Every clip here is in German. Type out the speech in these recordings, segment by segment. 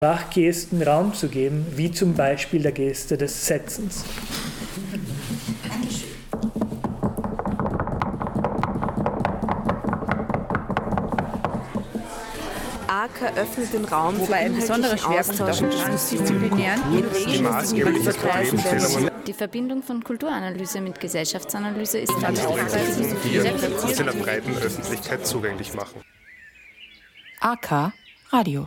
Sprachgesten Raum zu geben, wie zum Beispiel der Geste des Setzens. AK öffnet den Raum für ein besonderer Schwerpunkt auf transdisziplinären Die Verbindung von Kulturanalyse mit Gesellschaftsanalyse ist und der breiten Öffentlichkeit zugänglich machen. AK Radio.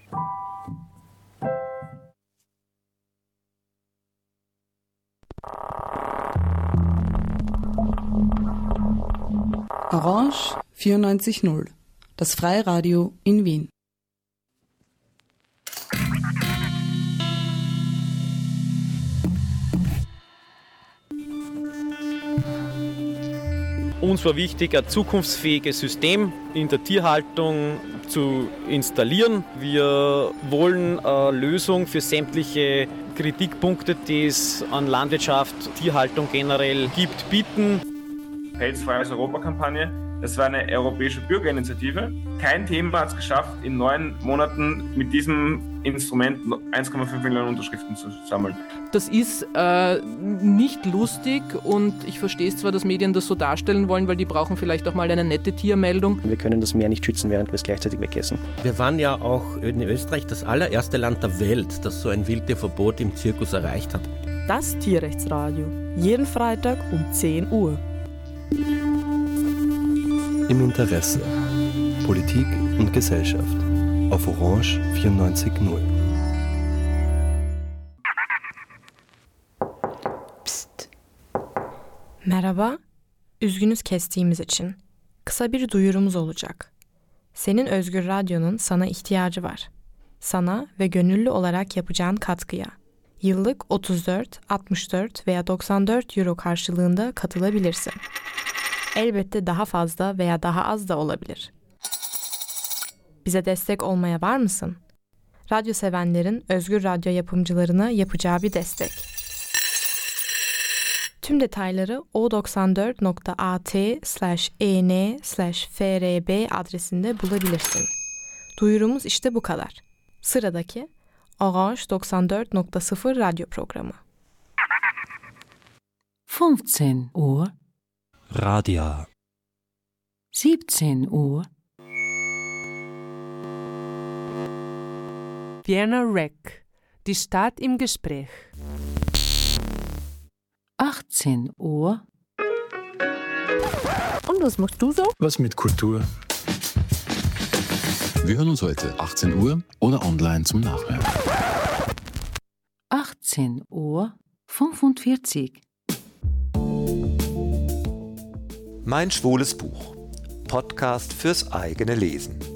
Orange 94.0, das Freiradio in Wien. Uns war wichtig, ein zukunftsfähiges System in der Tierhaltung zu installieren. Wir wollen eine Lösung für sämtliche Kritikpunkte, die es an Landwirtschaft, Tierhaltung generell gibt, bieten. Pelzfreies Europa-Kampagne. Das war eine europäische Bürgerinitiative. Kein Thema hat es geschafft, in 9 Monaten mit diesem Instrument 1,5 Millionen Unterschriften zu sammeln. Das ist nicht lustig und ich verstehe es zwar, dass Medien das so darstellen wollen, weil die brauchen vielleicht auch mal eine nette Tiermeldung. Wir können das Meer nicht schützen, während wir es gleichzeitig wegessen. Wir waren ja auch in Österreich das allererste Land der Welt, das so ein Wildtierverbot im Zirkus erreicht hat. Das Tierrechtsradio. Jeden Freitag um 10 Uhr. Im Interesse. Politik und Gesellschaft. Auf Orange 94.0. Psst. Merhaba. Üzgünüz kestiğimiz için. Kısa bir duyurumuz olacak. Senin Özgür Radyo'nun sana ihtiyacı var. Sana ve gönüllü olarak yapacağın katkıya. Yıllık 34, 64 veya 94 euro karşılığında katılabilirsin. Elbette daha fazla veya daha az da olabilir. Bize destek olmaya var mısın? Radyo sevenlerin Özgür Radyo yapımcılarına yapacağı bir destek. Tüm detayları o94.at/en/frb adresinde bulabilirsin. Duyurumuz işte bu kadar. Sıradaki Orange 94.0 radyo programı. 15 Uhr. Radia. 17 Uhr. Vienna Rec. Die Stadt im Gespräch. 18 Uhr. Und was machst du so? Was mit Kultur? Wir hören uns heute 18 Uhr oder online zum Nachhören. 18 Uhr 45. Mein schwules Buch. Podcast fürs eigene Lesen.